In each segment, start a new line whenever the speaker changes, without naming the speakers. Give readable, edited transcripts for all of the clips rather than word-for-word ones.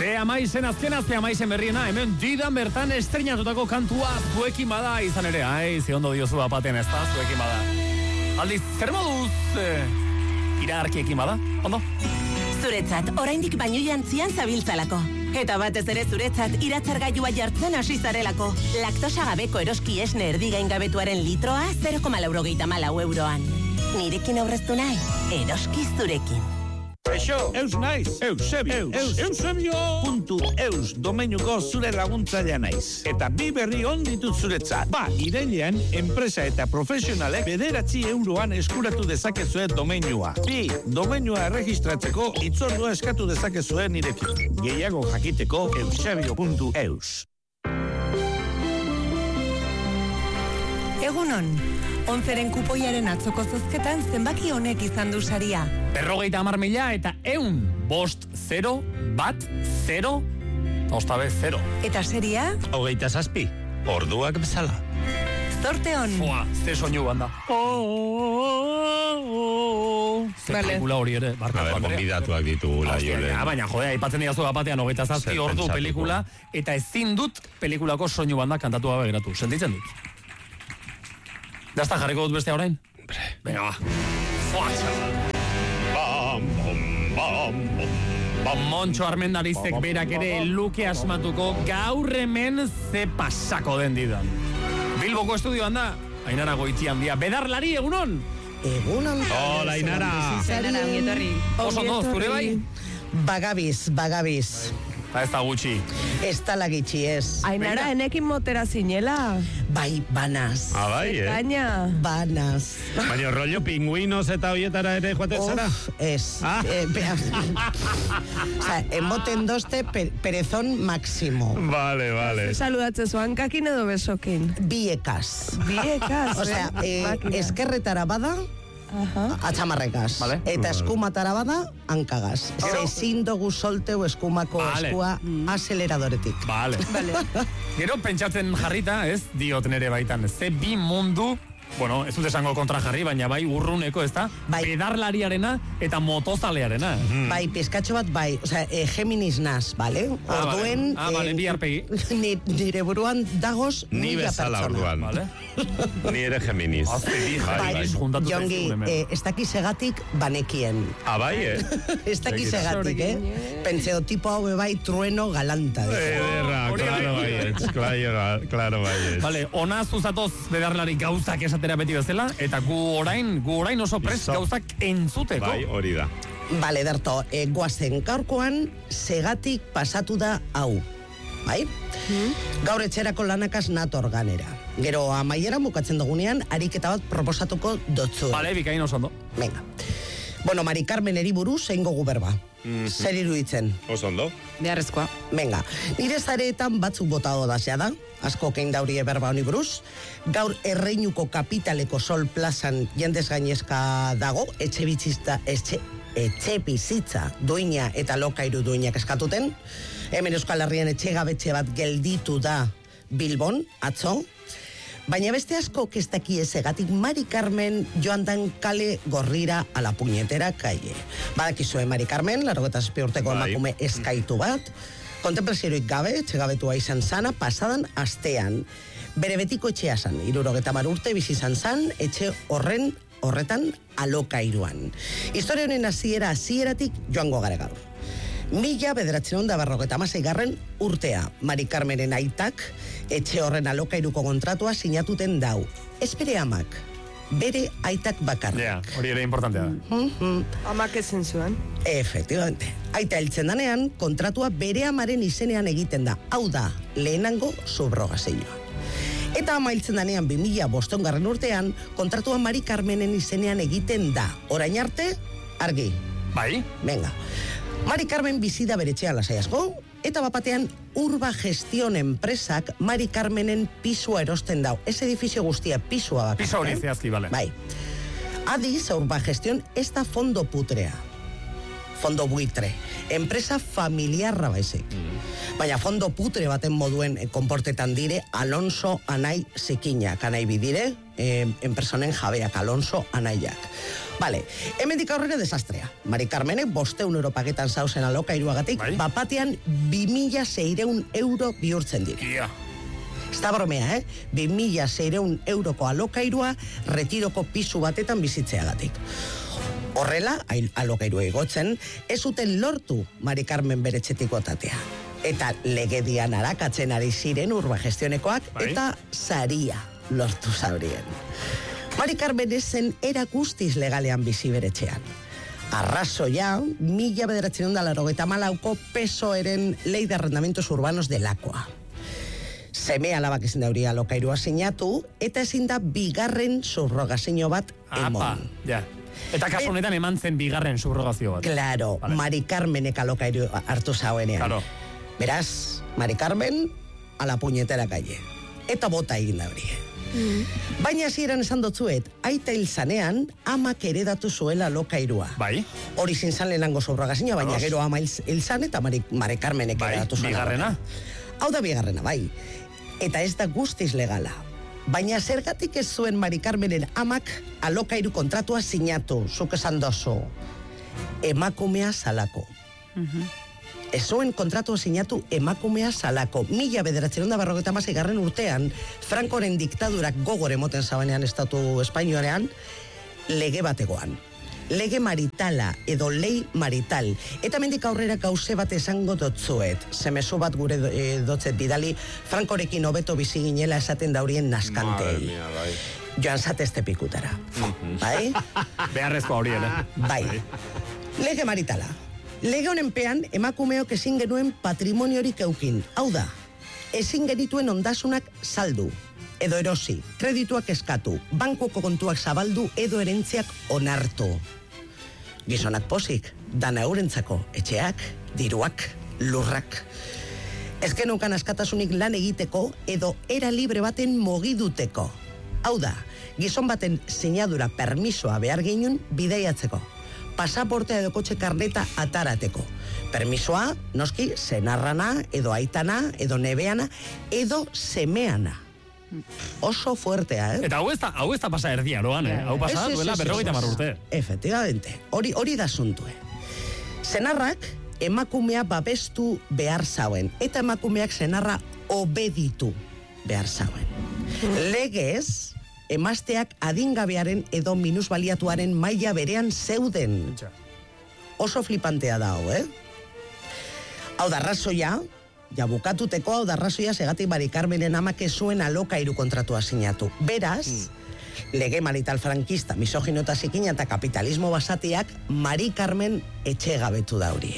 Amaizen azkena, Amaizen berriena, hemen didan bertan estrenatutako kantua zuekin bada izan ere. Ziondo diozu bapaten ez da, zuekin bada. Aldiz, zer moduz iragarkiekin bada, ondo?
Zuretzat, oraindik baino jantzian zabiltzalako. Eta batez ere zuretzat, iratzargailua jartzen hasi zarelako. Laktosa gabeko eroski esne erdigaingabetuaren litroa 0,84 euroan. Nirekin aurreztu nahi, eroski zurekin.
Eixo, eus naiz, Eusebio, Eusebio.eus domeinuko zure laguntzailea naiz. Eta bi berri on ditut zuretzat. Irailean, enpresa eta profesionalek 9 euroan eskuratu dezakezue domeinua. Domeinua erregistratzeko itzordua eskatu dezakezue nirekin. Gehiago jakiteko Eusebio.eus.
Egunon, 11ren kupoiaren atzoko zozketan zenbaki honek izan du saria.
50.000 eta 100.0 ostabe 0.
Eta seria?
27, orduak bezala.
Zorte hon.
Ze soinu banda. Ze pelikula hori ere.
Konbidatuak ditugula, Jole.
Baina, jode, aipatzen diazu batean 27 ordu pelikula, eta ezin dut pelikulako soinu banda kantatu gabe geratu. Sentitzen dut. Dazta jarriko dut bestea orain? Venga, ba. Montxo Armendarizek berak ere luke asmatuko gaur hemen ze pasako den didan. Bilboko estudioan da, Ainara Goitiandia, bedarlari, egunon?
Egunon.
Hola, Ainara.
Ainara, ongietorri.
Oso no, zure bai?
Bagabiz.
Ez da gutxi.
Ez da lagitxi ez.
Ainara, enekin motera zinela.
Bai, banaz.
Bai,
Kaina.
Banaz.
Baina rollo pingüinos eta hoietara ere joaten zara?
Ez. Emoten dozte perezón máximo.
Vale.
Saludatze zuan kakin edo besokin?
Biekaz.
Osea,
eskerretara bada, atxamarrekaz.
Vale.
Eta eskumatara bada, hankagaz. Ezin dugu solteu eskumako eskua aceleradoretik.
Vale. Gero pentsatzen jarrita, ez, diot nere baitan, ze bi mundu, bueno, ez dut esango kontra jarri, baina bai urruneko, ez da, bedarlariarena eta motozalearena.
Bai, pizkatxo bat bai, osea, Geminis naz, bale? Orduen...
Vale, bi arpegi.
Nire buruan dagoz
Ni bezala orduan.
Vale.
Ni ere Geminis.
Bai, Jongi, ez daki segatik banekien.
Bai,
Ez daki segatik, Pentseo tipo hau bai trueno galanta.
Claro baietz.
Vale, ona zuzatoz bedarlari gauzak esatera beti bezala, eta gu orain oso prest gauzak entzuteko.
Bai, hori da.
Bale, Derto, guazen gaurkoan segatik pasatu da hau. Bai? Gaur etxerako lanakaz nator ganera. Gero amaiera bukatzen dugunean, ariketa bat proposatuko dotzu.
Bale, bikain oso ondo.
Venga. Bueno, Mari Carmen eriburu zein gogu berba. Zer iruditzen?
Oso ondo.
Beharrezkoa.
Venga, nire zareetan batzuk botado dasea da, asko kein daurie berba honi buruz. Gaur Erreinuko kapitaleko Sol plazan jendez gainezka dago, etxe bizitza duina eta lokairu duinak eskatuten. Hemen Euskal Herrian etxegabetxe bat gelditu da Bilbon, atzo. Baina beste asko kestaki ezegatik Mari Carmen joan dan kale gorrira a la puñetera calle. Badakizue Mari Carmen, 87 urteko emakume eskaitu bat, kontemplaziorik gabe, etxegabetua izan zana, pasadan astean. Bere betiko etxea zan, 70 urte bizi izan zan, etxe horretan alokairuan. Historia honen hasieratik joango gara gaur. 1956 urtea, Mari Carmenen aitak etxe horren alokairuko kontratua sinatuten dau. Ez bere amak, bere aitak bakarrik.
Ja, hori ere importantea da.
Amak ezen zuen.
Efectivamente. Aita heltzen danean, kontratua bere amaren izenean egiten da. Hau da, lehenango subrogazioa. Eta ama hiltzen danean 2005 urtean, kontratua Mari Carmenen izenean egiten da. Orain arte, argi.
Bai?
Venga. Mari Carmen bizida beretxea lasai asko, eta bapatean Urba Gestion enpresak Mari Carmenen pisua erosten dau. Ez edifizio guztia pisua bakarrik.
Pisa hori zehazki, bale.
Bai. Adiz, Urba Gestion ez da fondo putrea. Fondo buitre. Enpresa familiarra baizik. Baina fondo putre baten moduen konportetan dire Alonso Anai Zikinak. Anai bidire, enpresonen jabeak, Alonso anaiak. Vale, hemendik aurrera desastrea. Mari Carmenek 500 euro paketan zauzen alokairuagatik, bapatean 2.600 euro bihurtzen dira.
Ia.
Ez da bromea, 2.600 euroko alokairua retiroko pisu batetan bizitzeagatik. Horrela, alokairua igotzen, ez zuten lortu Mari Carmen bere etxetik botatea. Eta legedian arakatzen ari ziren Urba Gestionekoak, eta saria lortu zaurien. Mari Carmen ezen era guztiz legalean bizi bere etxean. Arrazoia, 1984ko PSOEren Ley de Arrendamientos Urbanos delakoa. Seme alabak ezin dauria alokairua sinatu, eta ezin da bigarren subrogazio bat emon.
Ja. Eta kasu honetan eman zen bigarren subrogazio bat.
Claro, vale. Mari Carmenek alokairu hartu zauenean.
Claro.
Beraz, Mari Carmen, a la puñetera calle. Eta bota egin da hori. Baina hasieran esan dotzuet, aita hil zanean, amak heredatu zuela alokairua.
Bai.
Hori zintzan lehenango subrogazioa, baina gero ama hil zan eta Mari Carmenek heredatu zuela.
Bigarrena.
Hau da bigarrena, bai. Eta ez da guztiz legala. Baina zergatik ez zuen Mari Carmenen amak alokairu kontratua sinatu, zuk esan dozu. Emakumea salako. Ez zuen kontratua sinatu emakumea salako. 1956 urtean, Francoren diktadurak gogor emoten zabanean estatu espainoarean, lege bategoan. Lege maritala edo lei marital. Eta mendik aurrera gauze bat esango dotzuet. Zemezu bat gure dotzet bidali, Francorekin hobeto bizi ginela esaten daurien naskantei. Joan zatezte pikutara. Bai?
Beharrezkoa hori ere.
Bai. Lege maritala. Lege honenpean emakumeok ezin genuen patrimoniorik eukin. Hau da, ezin genituen ondasunak saldu, edo erosi, kredituak eskatu, bankuko kontuak zabaldu edo erentziak onartu. Gizonak pozik, dana eurentzako, etxeak, diruak, lurrak. Ez genukan askatasunik lan egiteko edo era libre baten mogiduteko. Hau da, gizon baten sinadura permisoa behar ginen bideiatzeko. Pasaportea edo kotxe karneta atarateko. Permisoa, noski, senarrana, edo aitana, edo nebeana, edo semeana. Oso fuertea,
Eta hau ez da pasa erdiaroan, Hau pasa duela 50 urte.
Efectivamente, hori da suntue. Senarrak emakumea babestu behar zauen, eta emakumeak senarra obeditu behar zauen. Legez, emazteak adingabearen edo minusbaliatuaren maila berean zeuden. Oso flipantea da hau, Hau da arrazoia, bukatuteko hau da arrazoia segatik Mari Carmenen amak ez zuen alokairu kontratua sinatu. Beraz, lege marital frankista, misogino eta zikina eta kapitalismo basatiak Mari Carmen etxegabetu da hori,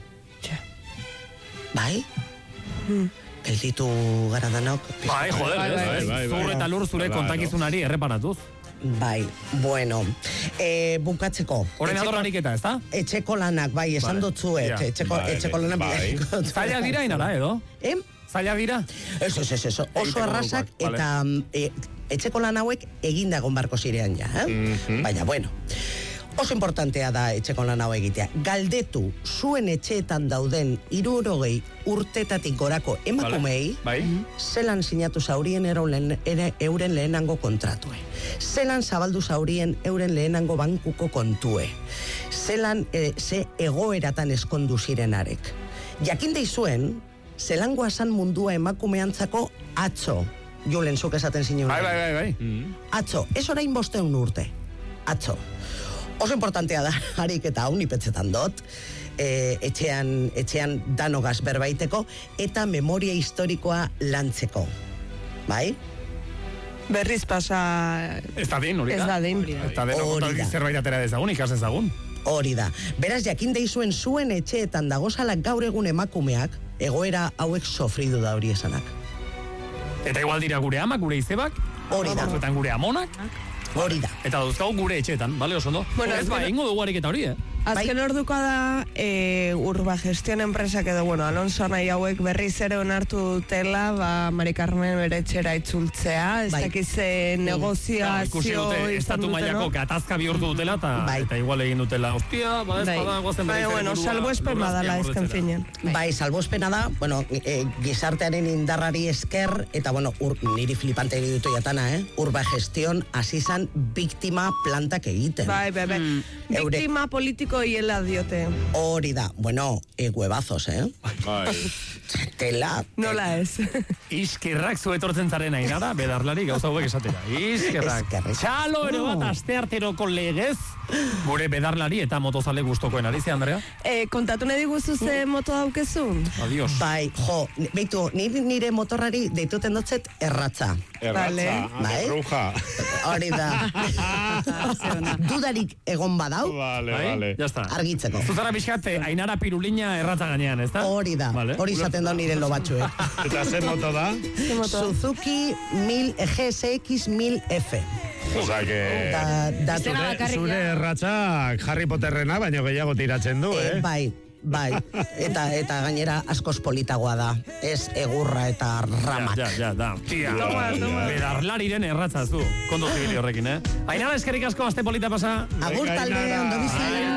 Bai? Gelditu gara danok.
Bai, joder, zur eta lur zure kontakizunari erreparatuz.
Bai, bueno, bukatzeko.
Horen adorrarik eta, ez da?
Etxeko lanak, bai, esan dotzuet. Etxeko lanak bidaiko.
Zaila dira inara, edo? Zaila dira?
Ez, oso arrasak eta etxeko lan hauek egindagon barko zirean ja, Baina, bueno, oso importantea da etxeko lan hau egitea. Galdetu, zuen etxeetan dauden 60 urtetatik gorako emakumei, zelan sinatu zaurien euren lehenango kontratue. Zelan zabaldu zaurien euren lehenango bankuko kontue. Zelan ze egoeratan eskondu zirenarek. Jakindei zuen, zelangoa zan mundua emakumeantzako atzo. Julen, zuk esaten zinuen.
Bai.
Atzo, ez orain 500 urte. Atzo. Oso importantea da, harik eta hau nipetzetan dot, etxean danogaz berbaiteko, eta memoria historikoa lantzeko. Bai?
Berriz pasa...
Ez da din, hori da.
Ez da din.
Ez da den, zerbait atera dezagun, ikas dezagun.
Hori da. Beraz, jakindei zuen etxeetan dagozalak gaur egun emakumeak, egoera hauek sofridu da hori esanak.
Eta igual dira gure amak, gure izebak,
hori da.
Batzuetan gure amonak,
hori da.
Eta dauzkagu gure etxeetan, bale, oso ondo?
Bueno,
ez ba, ingo dugu ariketa hori,
Azken orduko da, Urba Gestion enpresak edo, bueno, Alonso nahi hauek berriz ere onartu dutela, Mari Carmen bere etxera itzultzea, ez dakize negoziazio
ikusi dute, estatu mailako gatazka bihurtu dutela, eta igual egin dutela, hostia, ez bada gozen berriz.
Bueno, salbuespen badala ezken finen.
Bai, salbuespena da, bueno, gizartearen indarrari esker, eta bueno, niri flipante egitu jatana, Urba Gestion hasi zan biktima plantak egiten.
Bai. Biktima politiko hiela diote.
Hori da, bueno, huevazos,
Bai.
Tela.
Nola ez.
Iskerrak zuetortzen zaren ainara, bedarlari gauza hauek esatera. Iskerrak. Txalo ere bat, astearteroko legez, gure bedarlari eta motozale gustokoen ari ze, Andrea?
Kontatu nahi diguzu ze moto daukezun?
Adios.
Bai, beitu, nire motorrari deituten dotzet erratza.
Erratza, bruja.
Hori da. Dudarik egon badau.
Vale.
Ya está.
Argitzeko.
Zuzara pixkat, ainara pirulina erratza gainean, ez da?
Hori da. Hori izaten da nire lobatxuek.
Eta ze moto da?
Suzuki 1000 GSX 1000F.
Osa,
que...
Zure erratzak Harry Potterrena, baina gehiago tiratzen du,
Bai, eta gainera askoz politagoa da. Ez egurra eta ramak.
Da. Tia, bedarlariren erratza zu. Kondo zibili horrekin, Ainara, eskerrik asko, aste polita pasa.
Agur talde, ondo bizi.